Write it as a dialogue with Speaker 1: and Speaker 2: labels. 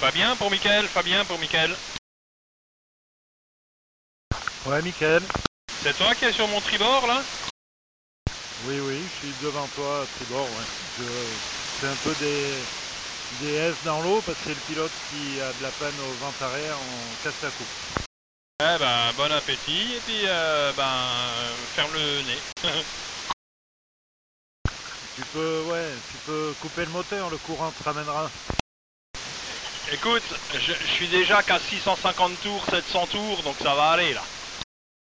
Speaker 1: Fabien pour Mickaël, Fabien pour Mickaël.
Speaker 2: Ouais, Mickaël.
Speaker 1: C'est toi qui es sur mon tribord là?
Speaker 2: Oui, oui, je suis devant toi à tribord, ouais. Je fais un peu des S dans l'eau parce que c'est le pilote qui a de la peine au vent arrière, on casse la coupe.
Speaker 1: Eh ben, bon appétit et puis ferme le nez.
Speaker 2: Tu peux couper le moteur, le courant te ramènera.
Speaker 1: Écoute, je suis déjà qu'à 650 tours, 700 tours, donc ça va aller là.